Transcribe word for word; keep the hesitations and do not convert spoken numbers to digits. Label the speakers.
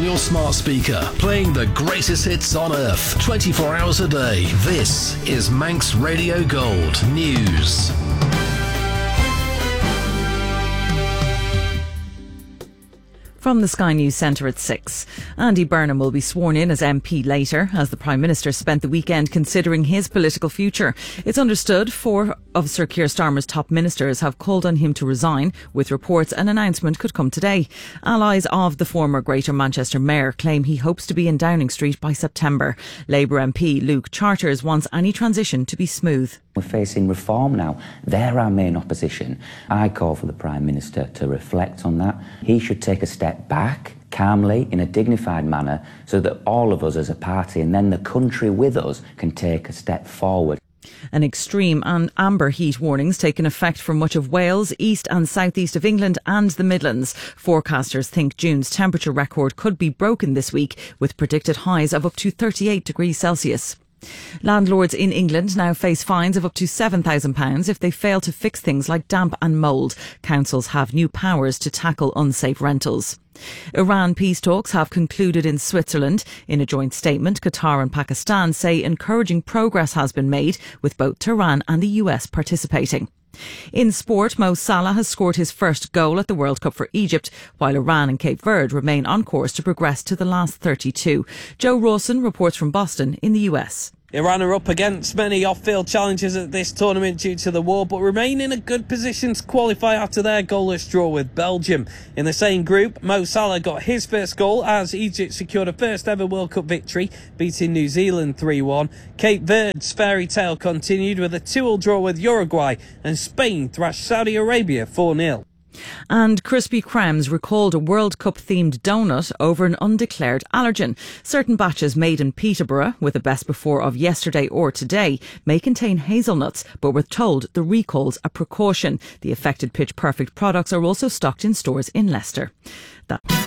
Speaker 1: your smart speaker, playing the greatest hits on earth, twenty-four hours a day. This is Manx Radio Gold News.
Speaker 2: From the Sky News Centre at six. Andy Burnham will be sworn in as M P later, as the Prime Minister spent the weekend considering his political future. It's understood four of Sir Keir Starmer's top ministers have called on him to resign, with reports an announcement could come today. Allies of the former Greater Manchester Mayor claim he hopes to be in Downing Street by September. Labour M P Luke Charters wants any transition to be smooth.
Speaker 3: We're facing reform now. They're our main opposition. I call for the Prime Minister to reflect on that. He should take a step back, calmly, in a dignified manner, so that all of us as a party and then the country with us can take a step forward.
Speaker 2: An extreme and amber heat warnings taken effect for much of Wales, east and southeast of England and the Midlands. Forecasters think June's temperature record could be broken this week, with predicted highs of up to thirty-eight degrees Celsius. Landlords in England now face fines of up to seven thousand pounds if they fail to fix things like damp and mould. Councils have new powers to tackle unsafe rentals. Iran peace talks have concluded in Switzerland. In a joint statement, Qatar and Pakistan say encouraging progress has been made, with both Tehran and the U S participating. In sport, Mo Salah has scored his first goal at the World Cup for Egypt, while Iran and Cape Verde remain on course to progress to the last thirty-two. Joe Rawson reports from Boston in the U S.
Speaker 4: Iran are up against many off-field challenges at this tournament due to the war, but remain in a good position to qualify after their goalless draw with Belgium. In the same group, Mo Salah got his first goal as Egypt secured a first ever World Cup victory, beating New Zealand three one. Cape Verde's fairy tale continued with a two all draw with Uruguay, and Spain thrashed Saudi Arabia four nil.
Speaker 2: And Krispy Kreme's recalled a World Cup-themed donut over an undeclared allergen. Certain batches made in Peterborough, with a best before of yesterday or today, may contain hazelnuts, but we're told the recall's a precaution. The affected Pitch Perfect products are also stocked in stores in Leicester. That